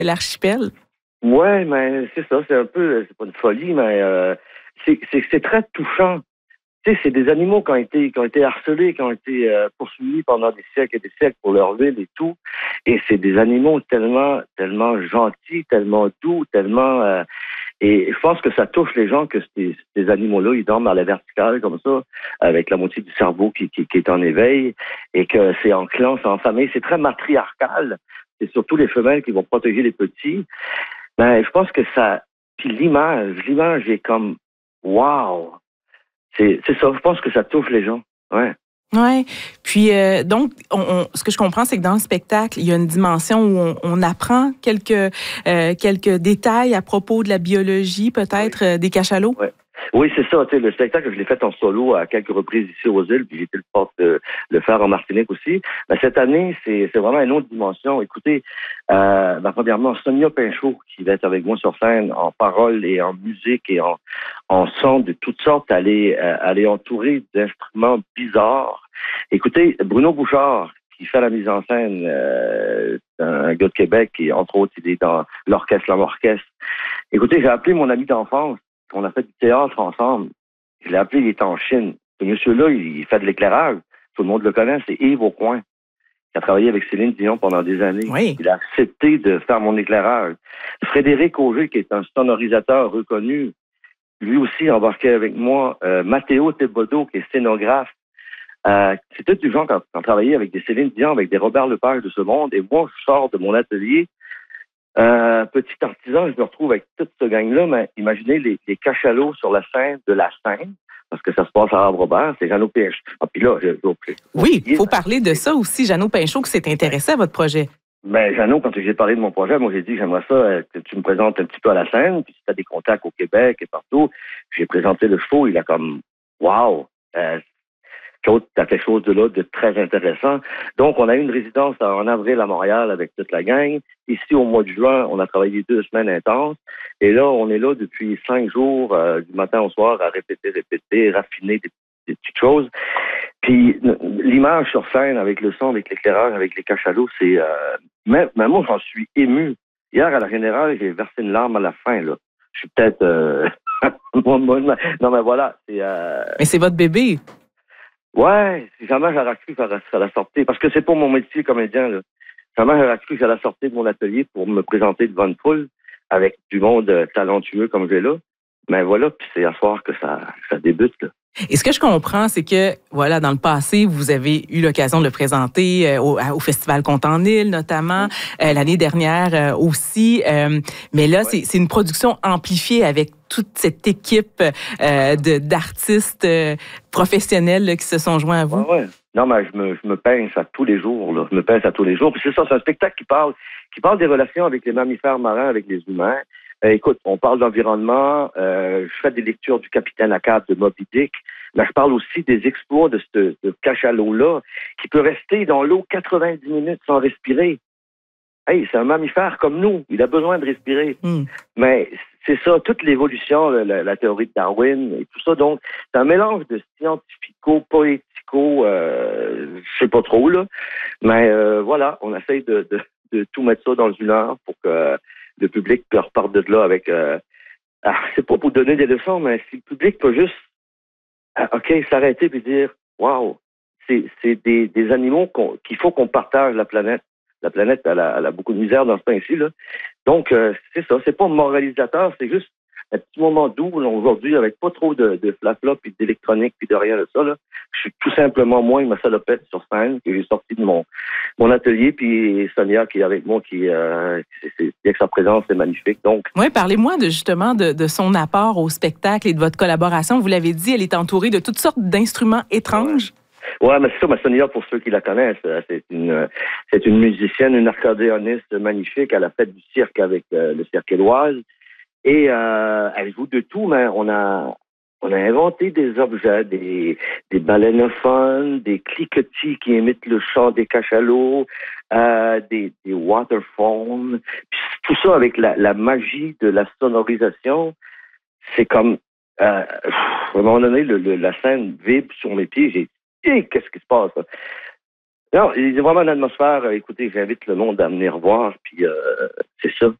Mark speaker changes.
Speaker 1: l'archipel.
Speaker 2: Ouais, mais c'est ça, c'est un peu, c'est pas une folie, mais c'est très touchant. Tu sais, c'est des animaux qui ont été harcelés, qui ont été poursuivis pendant des siècles et des siècles pour leur ville et tout. Et c'est des animaux tellement, tellement gentils, tellement doux, tellement... et je pense que ça touche les gens que ces animaux-là, ils dorment à la verticale comme ça, avec la moitié du cerveau qui est en éveil, et que c'est en clan, c'est en famille. C'est très matriarcal. C'est surtout les femelles qui vont protéger les petits. Ben, je pense que ça... Puis l'image est comme... Wow! C'est ça, je pense que ça touche les gens. Ouais.
Speaker 1: Ouais. Puis donc, ce que je comprends, c'est que dans le spectacle, il y a une dimension où on apprend quelques détails à propos de la biologie, peut-être des cachalots.
Speaker 2: Ouais. Oui, c'est ça. Tu sais, le spectacle, je l'ai fait en solo à quelques reprises ici aux îles, puis j'ai été le porte de le faire en Martinique aussi. Mais cette année, c'est vraiment une autre dimension. Écoutez, premièrement, Sonia Pinchot, qui va être avec moi sur scène en paroles et en musique et en son de toutes sortes, elle est entourée d'instruments bizarres. Écoutez, Bruno Bouchard, qui fait la mise en scène, c'est un gars de Québec, et entre autres, il est dans l'orchestre, l'orchestre. Écoutez, j'ai appelé mon ami d'enfance. On a fait du théâtre ensemble. Je l'ai appelé, il est en Chine. Ce monsieur-là, il fait de l'éclairage. Tout le monde le connaît, c'est Yves Aucoin, qui a travaillé avec Céline Dion pendant des années.
Speaker 1: Oui.
Speaker 2: Il a accepté de faire mon éclairage. Frédéric Auger, qui est un sonorisateur reconnu, lui aussi embarqué avec moi. Matteo Tebodo, qui est scénographe. C'est tout du genre qui ont travaillé avec des Céline Dion, avec des Robert Lepage de ce monde. Et moi, je sors de mon atelier. Petit artisan, je me retrouve avec toute ce gang-là, mais imaginez les cachalots sur la scène de la scène, parce que ça se passe à Arbre-Robert, c'est Jeannot Pinchot. Ah, puis là,
Speaker 1: oui, il faut parler de ça aussi, Jeannot Pinchot, qui s'est intéressé à votre projet.
Speaker 2: Ben, Jeannot, quand j'ai parlé de mon projet, moi, j'ai dit, j'aimerais ça que tu me présentes un petit peu à la scène, puis si tu as des contacts au Québec et partout, j'ai présenté le show, il a comme, wow, Claude, t'as quelque chose de là de très intéressant. Donc, on a eu une résidence en avril à Montréal avec toute la gang. Ici, au mois de juin, on a travaillé 2 semaines intenses. Et là, on est là depuis 5 jours, du matin au soir, à répéter, raffiner des petites choses. Puis, l'image sur scène, avec le son, avec l'éclairage, avec les cachalots, c'est... même moi, j'en suis ému. Hier, à la Générale, j'ai versé une larme à la fin, là. Je suis peut-être... non, mais voilà.
Speaker 1: Mais c'est votre bébé.
Speaker 2: Ouais, jamais j'aurais cru que ça allait sortir. Parce que c'est pas mon métier comédien, là. Jamais j'aurais cru que j'allais sortir de mon atelier pour me présenter devant une foule avec du monde talentueux comme j'ai là. Mais voilà, puis c'est à soir que ça débute, là.
Speaker 1: Et ce que je comprends, c'est que, voilà, dans le passé, vous avez eu l'occasion de le présenter au Festival Conte en Île, notamment, l'année dernière aussi. Mais là, c'est une production amplifiée avec toute cette équipe d'artistes professionnels là, qui se sont joints à vous.
Speaker 2: Ouais. Non, mais je me pince à tous les jours, là. Je me pince à tous les jours. Puis c'est ça, c'est un spectacle qui parle des relations avec les mammifères marins, avec les humains. Écoute, on parle d'environnement, je fais des lectures du Capitaine Ahab de Moby Dick, mais je parle aussi des exploits de ce cachalot-là, qui peut rester dans l'eau 90 minutes sans respirer. Hey, c'est un mammifère comme nous, il a besoin de respirer. Mais c'est ça, toute l'évolution, la théorie de Darwin et tout ça, donc c'est un mélange de scientifico-poético, je sais pas trop, là, mais voilà, on essaye de tout mettre ça dans une heure pour que le public reparte de là avec... c'est pas pour donner des leçons, mais si le public peut juste s'arrêter et dire « Wow, c'est des animaux qu'il faut qu'on partage la planète. » La planète, elle a beaucoup de misère dans ce temps-ci, là. Donc, c'est ça. C'est pas moralisateur, c'est juste un petit moment doux, là, aujourd'hui, avec pas trop de flafla, puis d'électronique, puis de rien de ça, là. Je suis tout simplement moi et ma salopette sur scène, que j'ai sorti de mon atelier, puis Sonia qui est avec moi, avec sa présence, c'est magnifique. Donc,
Speaker 1: oui, parlez-moi justement de son apport au spectacle et de votre collaboration. Vous l'avez dit, elle est entourée de toutes sortes d'instruments étranges.
Speaker 2: Ouais, mais c'est ça, ma Sonia, pour ceux qui la connaissent, c'est une musicienne, une accordéoniste magnifique. Elle a fait du cirque avec le Cirque Éloise. Et elle joue de tout, mais on a inventé des objets, des baleinophones, des cliquetis qui imitent le chant des cachalots, des waterphones. Puis tout ça avec la magie de la sonorisation. C'est comme à un moment donné, la scène vibre sur mes pieds. J'ai dit, qu'est-ce qui se passe, là? Non, il y a vraiment une atmosphère. Écoutez, j'invite le monde à venir voir, puis c'est ça.